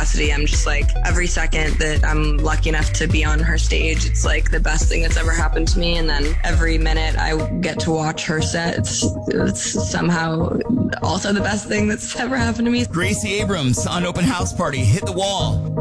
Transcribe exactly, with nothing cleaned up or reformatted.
capacity. I'm just like, every second that I'm lucky enough to be on her stage, it's like the best thing that's ever happened to me. And then every minute I get to watch her set, it's, it's somehow also the best thing that's ever happened to me. Gracie Abrams on Open House Party. Hit the wall.